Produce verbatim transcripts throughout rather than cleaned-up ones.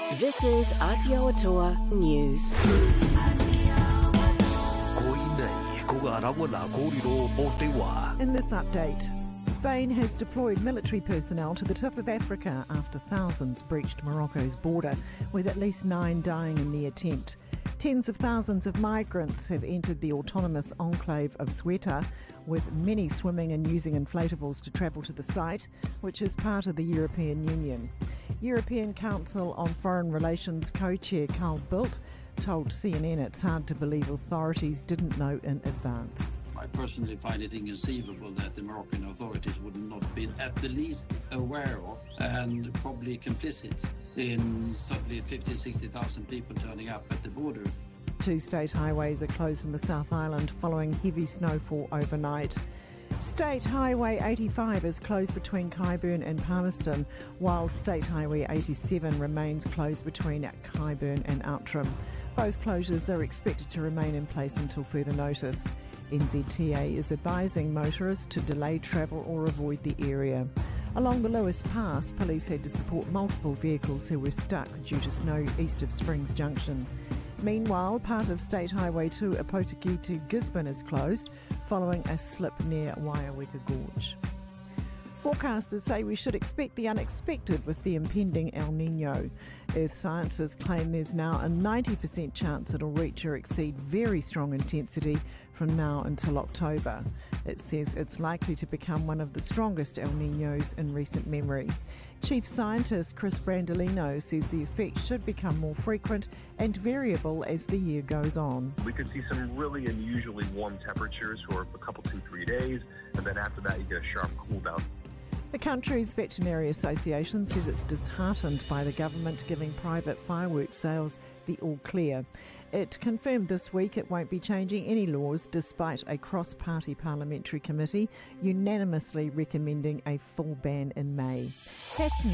This is Aotearoa News. In this update, Spain has deployed military personnel to the tip of Africa after thousands breached Morocco's border, with at least nine dying in the attempt. Tens of thousands of migrants have entered the autonomous enclave of Ceuta, with many swimming and using inflatables to travel to the site, which is part of the European Union. European Council on Foreign Relations co-chair Carl Bildt told C N N it's hard to believe authorities didn't know in advance. I personally find it inconceivable that the Moroccan authorities would not have been at the least aware of and probably complicit in suddenly fifty, sixty thousand people turning up at the border. Two state highways are closed in the South Island following heavy snowfall overnight. State Highway eighty-five is closed between Kyburn and Palmerston, while State Highway eighty-seven remains closed between Kyburn and Outram. Both closures are expected to remain in place until further notice. N Z T A is advising motorists to delay travel or avoid the area. Along the Lewis Pass, police had to support multiple vehicles who were stuck due to snow east of Springs Junction. Meanwhile, part of State Highway two Opotiki to Gisborne is closed following a slip near Waiaweka Gorge. Forecasters say we should expect the unexpected with the impending El Niño. Earth scientists claim there's now a ninety percent chance it'll reach or exceed very strong intensity from now until October. It says it's likely to become one of the strongest El Niños in recent memory. Chief Scientist Chris Brandolino says the effect should become more frequent and variable as the year goes on. We could see some really unusually warm temperatures for a couple, two, three days, and then after that you get a sharp cool down. The country's veterinary association says it's disheartened by the government giving private fireworks sales the all clear. It confirmed this week it won't be changing any laws despite a cross-party parliamentary committee unanimously recommending a full ban in May. That's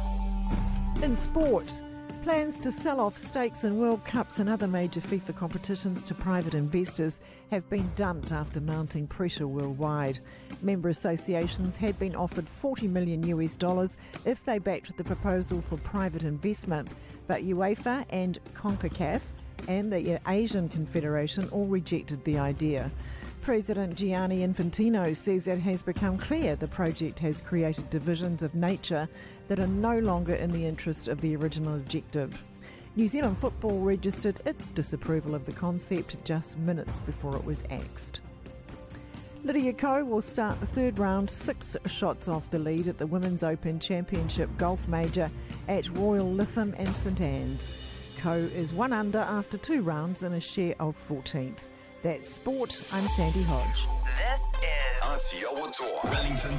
news. In sport, plans to sell off stakes in World Cups and other major FIFA competitions to private investors have been dumped after mounting pressure worldwide. Member associations had been offered forty million US dollars if they backed the proposal for private investment, but UEFA and CONCACAF and the Asian Confederation all rejected the idea. President Gianni Infantino says it has become clear the project has created divisions of nature that are no longer in the interest of the original objective. New Zealand Football registered its disapproval of the concept just minutes before it was axed. Lydia Ko will start the third round six shots off the lead at the Women's Open Championship Golf Major at Royal Lytham and St Anne's. Ko is one under after two rounds and a share of fourteenth. That's sport. I'm Sandy Hodge. This is Aotearoa Wellington's